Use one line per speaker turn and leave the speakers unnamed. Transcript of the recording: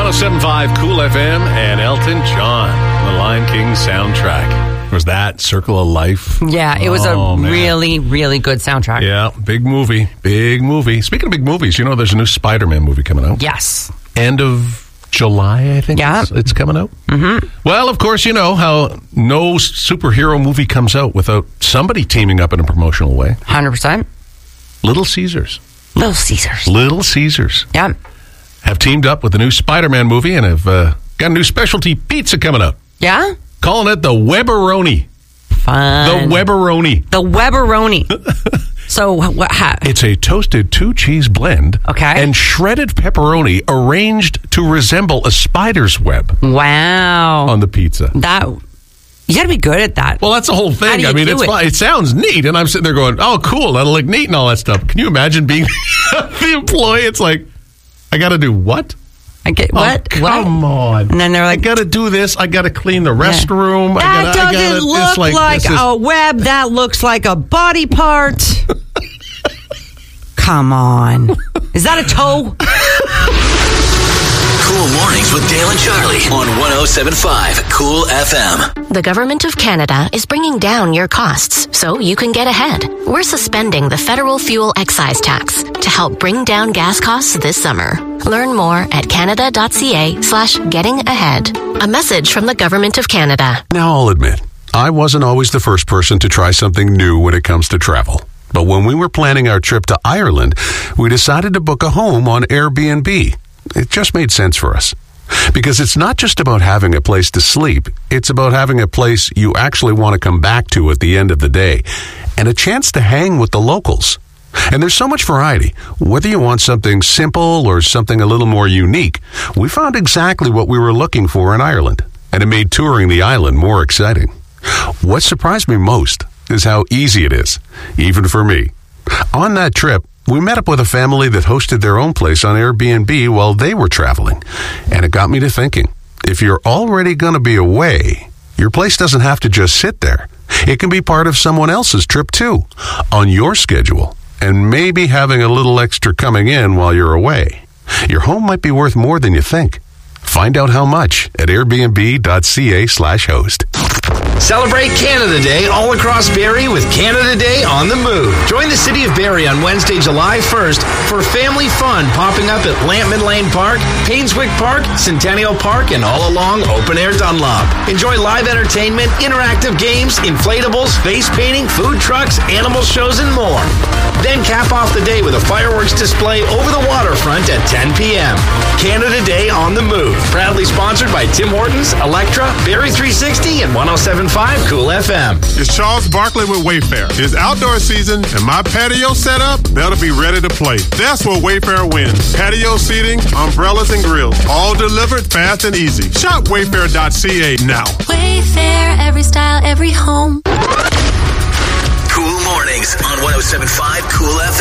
107.5 Cool FM and Elton John, the Lion King soundtrack. Was that Circle of Life?
Yeah, it was really, really good soundtrack.
Yeah, big movie. Big movie. Speaking of big movies, you know there's a new Spider-Man movie coming out?
Yes.
End of July, I think it's coming out. Mm-hmm. Well, of course, you know how no superhero movie comes out without somebody teaming up in a promotional way.
100%.
Little Caesars.
Little Caesars.
Little Caesars.
Yeah.
Have teamed up with the new Spider-Man movie and have got a new specialty pizza coming out.
Yeah?
Calling it the Webberoni.
Fun.
The Webberoni.
The Webberoni. So,
it's a toasted 2-cheese blend and shredded pepperoni arranged to resemble a spider's web.
Wow.
On the pizza.
You got to be good at that.
Well, that's the whole thing. I mean, it sounds neat, and I'm sitting there going, oh, cool, that'll look neat and all that stuff. Can you imagine being the employee? It's like, I got to do what?
What?
Come on.
And then they're like,
I got to do this. I got to clean the restroom.
That doesn't look like a web. That looks like a body part. Come on. Is that a toe?
Cool Mornings with Dale and Charlie on 107.5 Cool FM.
The Government of Canada is bringing down your costs so you can get ahead. We're suspending the federal fuel excise tax to help bring down gas costs this summer. Learn more at canada.ca/getting-ahead. A message from the Government of Canada.
Now, I'll admit, I wasn't always the first person to try something new when it comes to travel. But when we were planning our trip to Ireland, we decided to book a home on Airbnb. It just made sense for us. Because it's not just about having a place to sleep, it's about having a place you actually want to come back to at the end of the day, and a chance to hang with the locals. And there's so much variety. Whether you want something simple or something a little more unique, we found exactly what we were looking for in Ireland, and it made touring the island more exciting. What surprised me most is how easy it is, even for me. On that trip, we met up with a family that hosted their own place on Airbnb while they were traveling. And it got me to thinking, if you're already going to be away, your place doesn't have to just sit there. It can be part of someone else's trip too, on your schedule, and maybe having a little extra coming in while you're away. Your home might be worth more than you think. Find out how much at airbnb.ca/host.
Celebrate Canada Day all across Barrie with Canada Day on the Move. Join the City of Barrie on Wednesday, July 1st for family fun popping up at Lampman Lane Park, Painswick Park, Centennial Park, and all along Open Air Dunlop. Enjoy live entertainment, interactive games, inflatables, face painting, food trucks, animal shows, and more. Then cap off the day with a fireworks display over the waterfront at 10 p.m. Canada Day on the Move. Proudly sponsored by Tim Hortons, Electra, Barrie 360, and 107.5 Cool FM.
It's Charles Barkley with Wayfair. It's outdoor season, and my patio setup better be ready to play. That's where Wayfair wins. Patio seating, umbrellas, and grills. All delivered fast and easy. Shop wayfair.ca now.
Wayfair, every style, every home.
Cool Mornings on 107.5 Cool FM.